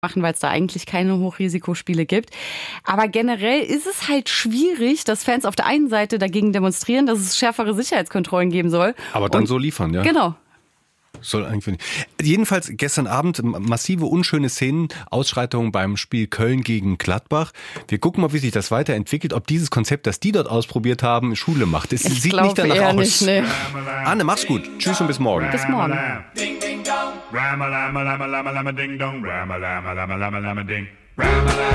machen, weil es da eigentlich keine Hochrisikospiele gibt. Aber generell ist es halt schwierig, dass Fans auf der einen Seite dagegen demonstrieren, dass es schärfere Sicherheitskontrollen geben soll. Aber dann so liefern, ja? Genau. Soll eigentlich nicht. Jedenfalls gestern Abend massive, unschöne Szenen, Ausschreitungen beim Spiel Köln gegen Gladbach. Wir gucken mal, wie sich das weiterentwickelt, ob dieses Konzept, das die dort ausprobiert haben, Schule macht. Es sieht nicht danach eher aus. Nicht, nee. Anne, mach's gut. Tschüss und bis morgen. Bis morgen. Ding, ding, dong. Ram-a-lam-a-lam-a-lam-a-lam-a-ding-dong. Ram-a-lam-a-lam-a-lam-a-lam-a-ding.